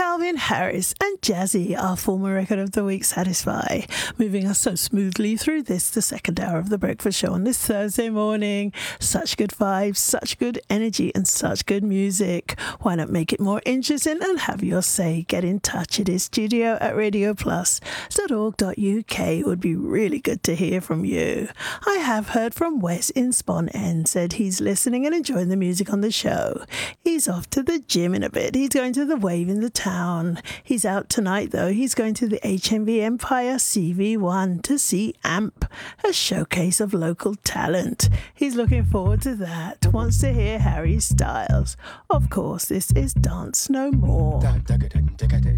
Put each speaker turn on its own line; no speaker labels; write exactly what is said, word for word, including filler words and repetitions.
Calvin Harris and Jazzy, our former record of the week, Satisfy, moving us so smoothly through this, the second hour of the breakfast show on this Thursday morning. Such good vibes, such good energy, and such good music. Why not make it more interesting and have your say? Get in touch. It is studio at radio plus dot org dot U K. It would be really good to hear from you. I have heard from Wes in Spawn End, said he's listening and enjoying the music on the show. He's off to the gym in a bit. He's going to the Wave in the town. He's out tonight though. He's going to the H M V Empire C V one to see AMP, a showcase of local talent. He's looking forward to that. Wants to hear Harry Styles. Of course, this is Dance No More.